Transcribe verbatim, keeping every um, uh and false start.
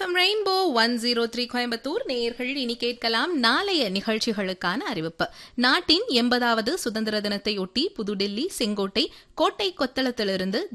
FM rainbow one zero three Coimbatore நேயர்கள் இனி கேட்கலாம் நாளைய நிகழ்ச்சிகளுக்கான அறிவிப்பு. நாட்டின் எண்பதாவது சுதந்திர தினத்தையொட்டி புதுடில்லி, செங்கோட்டை, கோட்டை கொத்தளத்திலிருந்து